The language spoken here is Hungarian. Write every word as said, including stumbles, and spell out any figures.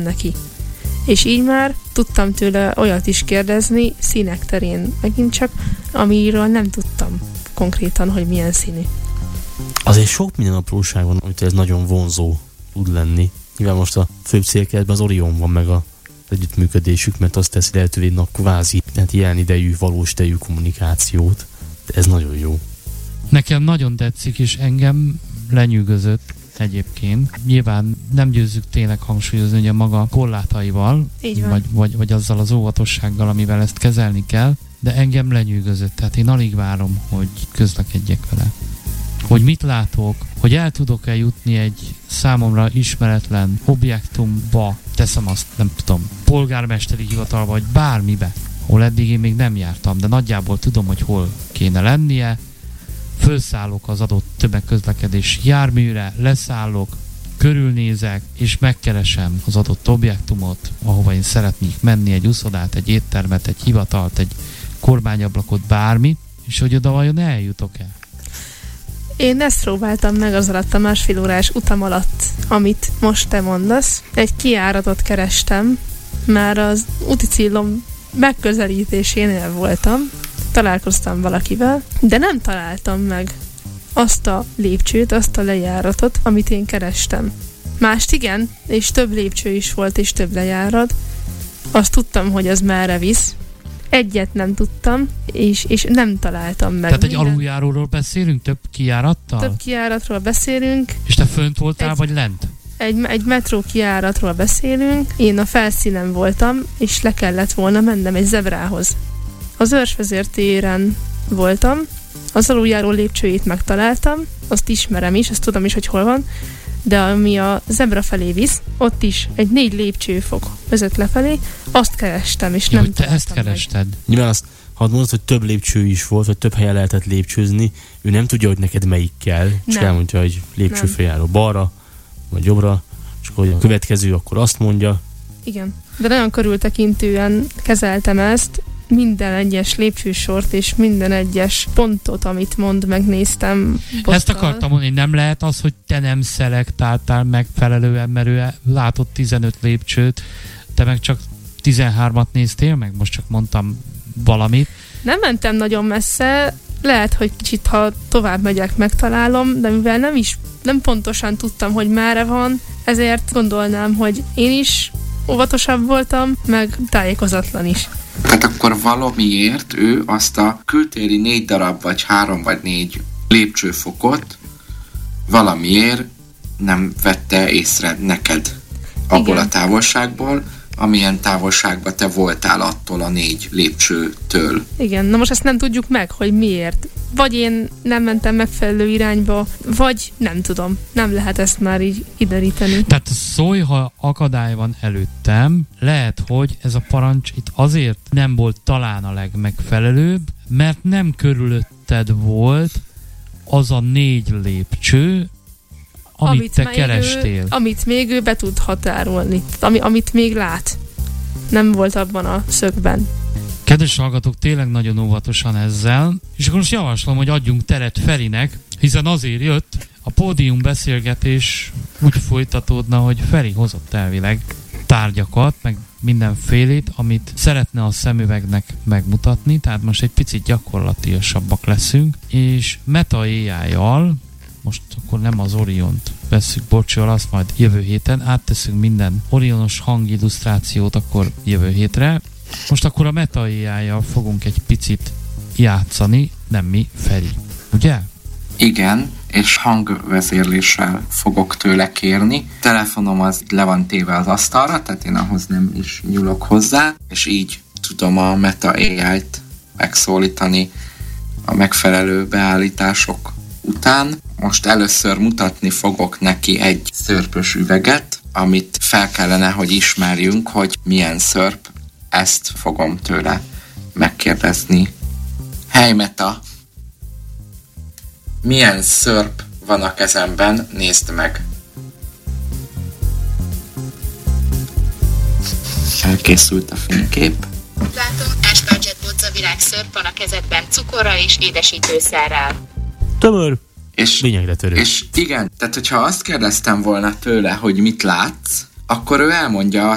neki. És így már tudtam tőle olyat is kérdezni, színek terén megint csak, amiről nem tudtam konkrétan, hogy milyen színű. Azért sok minden apróság van, amit ez nagyon vonzó tud lenni. Nyilván most a főbb célkeretben az Orion van meg a együttműködésük, mert azt teszi lehetővé a kvázi, tehát ilyen idejű, valós idejű kommunikációt. De ez nagyon jó. Nekem nagyon tetszik, és engem lenyűgözött egyébként. Nyilván nem győzzük tényleg hangsúlyozni, hogy a maga korlátaival, vagy, vagy, vagy azzal az óvatossággal, amivel ezt kezelni kell, de engem lenyűgözött. Tehát én alig várom, hogy közlekedjek vele. Hogy mit látok, hogy el tudok-e jutni egy számomra ismeretlen objektumba, teszem azt, nem tudom, polgármesteri hivatalba, vagy bármibe, ahol eddig én még nem jártam, de nagyjából tudom, hogy hol kéne lennie, fölszállok az adott tömegközlekedés járműre, leszállok, körülnézek, és megkeresem az adott objektumot, ahova én szeretnék menni, egy uszodát, egy éttermet, egy hivatalt, egy kormányablakot, bármi, és hogy oda vajon eljutok-e? Én ezt próbáltam meg az alatt a másfél órás utam alatt, amit most te mondasz. Egy kijáratot kerestem, már az úti célom megközelítésénél voltam, találkoztam valakivel, de nem találtam meg azt a lépcsőt, azt a lejáratot, amit én kerestem. Mást igen, és több lépcső is volt, és több lejárat. Azt tudtam, hogy az merre visz. Egyet nem tudtam, és, és nem találtam meg. Tehát egy minden... aluljáróról beszélünk, több kijárattal? Több kijáratról beszélünk. És te fönt voltál, egy, vagy lent? Egy, egy metró kijáratról beszélünk. Én a felszínen voltam, és le kellett volna mennem egy zebrához. Az Őrsvezér téren voltam, az aluljáró lépcsőjét megtaláltam, azt ismerem is, azt tudom is, hogy hol van, de ami a zebra felé visz, ott is egy négy lépcsőfok vezet lefelé, azt kerestem, és ja, nem te ezt kerested. Meg. Nyilván azt, hadd mondod, hogy több lépcső is volt, vagy több helyen lehetett lépcsőzni, ő nem tudja, hogy neked melyik kell, csak elmondja, hogy lépcső feljáró balra, vagy jobbra, és akkor a következő, akkor azt mondja. Igen, de nagyon körültekintően kezeltem ezt, minden egyes lépcsősort és minden egyes pontot, amit mond, megnéztem. Posztal. Ezt akartam mondani, nem lehet az, hogy te nem szelektáltál megfelelően, mert ő látott tizenöt lépcsőt, te meg csak tizenhármat néztél meg? Most csak mondtam valamit. Nem mentem nagyon messze, lehet, hogy kicsit, ha tovább megyek, megtalálom, de mivel nem is, nem pontosan tudtam, hogy merre van, ezért gondolnám, hogy én is óvatosabb voltam, meg tájékozatlan is. Hát akkor valamiért ő azt a kültéri négy darab, vagy három, vagy négy lépcsőfokot valamiért nem vette észre neked abból Igen. a távolságból, amilyen távolságban te voltál attól a négy lépcsőtől. Igen, na most ezt nem tudjuk meg, hogy miért. Vagy én nem mentem megfelelő irányba, vagy nem tudom. Nem lehet ezt már így kideríteni. Tehát szólj, ha akadály van előttem, lehet, hogy ez a parancs itt azért nem volt talán a legmegfelelőbb, mert nem körülötted volt az a négy lépcső, amit, amit te kerestél. Ő, amit még ő be tud határolni. Ami, amit még lát. Nem volt abban a szögben. Kedves hallgatók, tényleg nagyon óvatosan ezzel, és akkor most javaslom, hogy adjunk teret Ferinek, hiszen azért jött, a pódium beszélgetés úgy folytatódna, hogy Feri hozott elvileg tárgyakat, meg mindenfélét, amit szeretne a szemüvegnek megmutatni, tehát most egy picit gyakorlatilasabbak leszünk, és Meta á í-jal, most akkor nem az Oriont vesszük, bocsol, azt majd jövő héten, átteszünk minden Orionos hangillusztrációt akkor jövő hétre. Most akkor a Meta á í-jal fogunk egy picit játszani, nem mi, Feri, ugye? Igen, és hangvezérléssel fogok tőle kérni. A telefonom az le van téve az asztalra, tehát én ahhoz nem is nyúlok hozzá, és így tudom a Meta á í-t megszólítani a megfelelő beállítások után. Most először mutatni fogok neki egy szörpös üveget, amit fel kellene, hogy ismerjünk, hogy milyen szörp, ezt fogom tőle megkérdezni. Hey Meta! Milyen szörp van a kezemben? Nézd meg! Elkészült a fénykép. Látom, Asperget bodzavirág szörp van a kezedben, cukorral és édesítőszerrel. Tömör! És, lényegre törő. És igen, tehát hogyha azt kérdeztem volna tőle, hogy mit látsz, akkor ő elmondja